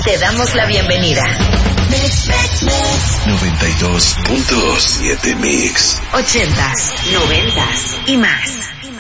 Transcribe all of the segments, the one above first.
Te damos la bienvenida. 92.7 Mix. 80s, 90s y más.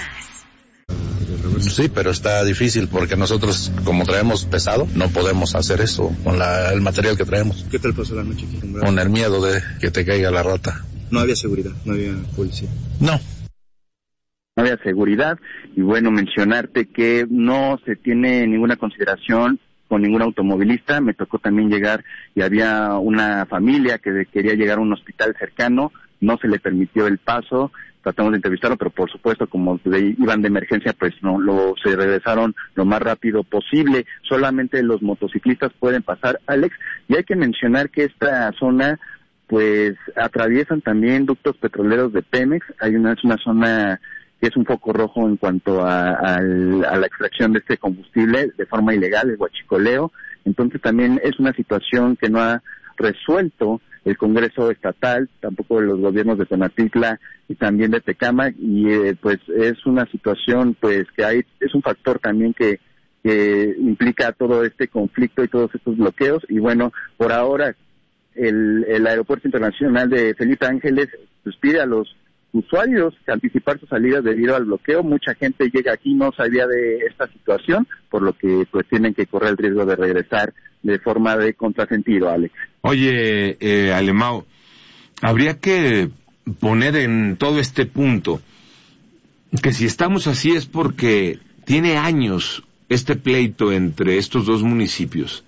Sí, pero está difícil porque nosotros, como traemos pesado, no podemos hacer eso con el material que traemos. ¿Qué tal pasó la noche aquí? Con el miedo de que te caiga la rata. No había seguridad, no había policía. No había seguridad, y bueno, mencionarte que no se tiene ninguna consideración con ningún automovilista. Me tocó también llegar y había una familia que quería llegar a un hospital cercano, no se le permitió el paso. Tratamos de entrevistarlo, pero por supuesto, como iban de emergencia, pues se regresaron lo más rápido posible. Solamente los motociclistas pueden pasar, Alex, y hay que mencionar que esta zona, pues, atraviesan también ductos petroleros de Pemex. Hay una zona que es un foco rojo en cuanto a la extracción de este combustible de forma ilegal, el huachicoleo. Entonces también es una situación que no ha resuelto el Congreso estatal, tampoco de los gobiernos de Tonatitla y también de Tecámac, y pues es una situación pues que es un factor también que implica todo este conflicto y todos estos bloqueos. Y bueno, por ahora el Aeropuerto Internacional de Felipe Ángeles pues pide a los usuarios que anticipar sus salidas debido al bloqueo. Mucha gente llega aquí, no sabía de esta situación, por lo que pues tienen que correr el riesgo de regresar de forma de contrasentido, Alex. Oye, Alemão, habría que poner en todo este punto que si estamos así es porque tiene años este pleito entre estos dos municipios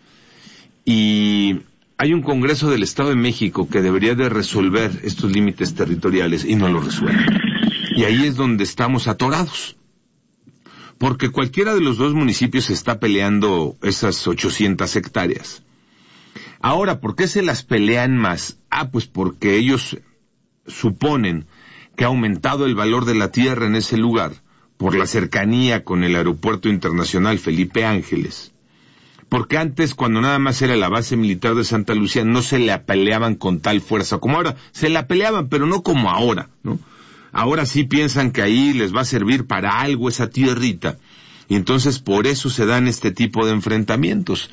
y hay un Congreso del Estado de México que debería de resolver estos límites territoriales y no lo resuelve. Y ahí es donde estamos atorados. Porque cualquiera de los dos municipios está peleando esas 800 hectáreas. Ahora, ¿por qué se las pelean más? Pues porque ellos suponen que ha aumentado el valor de la tierra en ese lugar por la cercanía con el Aeropuerto Internacional Felipe Ángeles. Porque antes, cuando nada más era la base militar de Santa Lucía, no se la peleaban con tal fuerza como ahora. Se la peleaban, pero no como ahora, ¿no? Ahora sí piensan que ahí les va a servir para algo esa tierrita. Y entonces por eso se dan este tipo de enfrentamientos.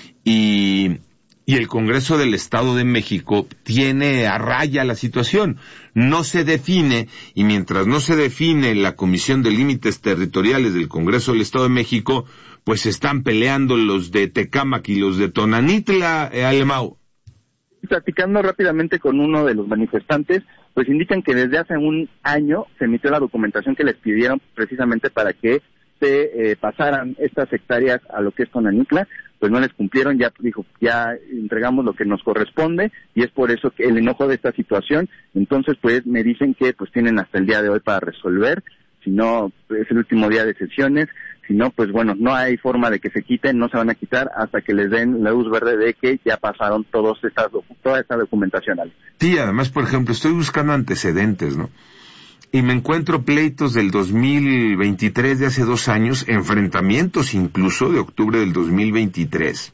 Y el Congreso del Estado de México tiene a raya la situación. No se define, y mientras no se define la Comisión de Límites Territoriales del Congreso del Estado de México, pues están peleando los de Tecámac y los de Tonanitla, Alemão. Platicando rápidamente con uno de los manifestantes, pues indican que desde hace un año se emitió la documentación que les pidieron precisamente para que se pasaran estas hectáreas a lo que es Tonanitla. Pues no les cumplieron, ya entregamos lo que nos corresponde, y es por eso que el enojo de esta situación. Entonces pues me dicen que pues tienen hasta el día de hoy para resolver, si no es el último día de sesiones. Si no, pues bueno, no hay forma de que se quiten, no se van a quitar hasta que les den la luz verde de que ya pasaron toda esta documentación. Sí, además, por ejemplo, estoy buscando antecedentes, ¿no? Y me encuentro pleitos del 2023 de hace 2 años, enfrentamientos incluso de octubre del 2023,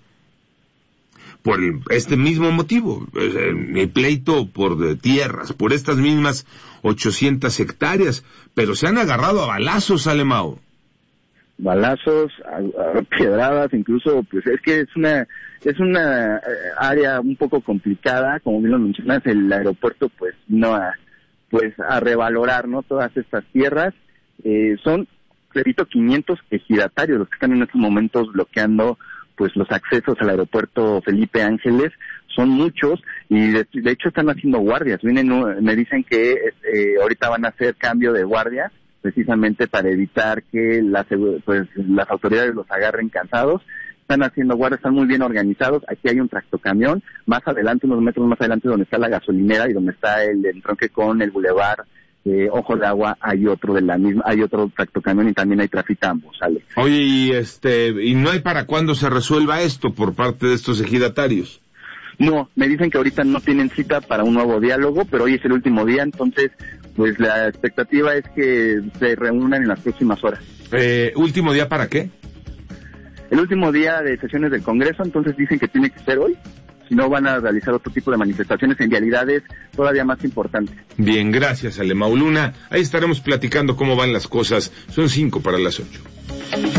por este mismo motivo, el pleito por tierras, por estas mismas 800 hectáreas, pero se han agarrado a balazos, Alemão. Balazos, a piedradas, incluso, pues es que es una área un poco complicada, como bien lo mencionas, el aeropuerto pues no a revalorar, ¿no? Todas estas tierras, son, repito, 500 ejidatarios los que están en estos momentos bloqueando pues los accesos al aeropuerto Felipe Ángeles. Son muchos, y de hecho están haciendo guardias. Me dicen que ahorita van a hacer cambio de guardia, precisamente para evitar que las autoridades los agarren cansados. Están haciendo guardia, están muy bien organizados. Aquí hay un tractocamión, más adelante, unos metros más adelante, donde está la gasolinera y donde está el entronque con el bulevar Ojo de Agua, hay otro tractocamión, y también hay traficambos, ¿sale? Oye, ¿y no hay para cuándo se resuelva esto por parte de estos ejidatarios? No, me dicen que ahorita no tienen cita para un nuevo diálogo, pero hoy es el último día, entonces pues la expectativa es que se reúnan en las próximas horas. ¿Último día para qué? El último día de sesiones del Congreso, entonces dicen que tiene que ser hoy, si no van a realizar otro tipo de manifestaciones en vialidades todavía más importantes. Bien, gracias, Alemão Luna. Ahí estaremos platicando cómo van las cosas. Son 5 para las 8.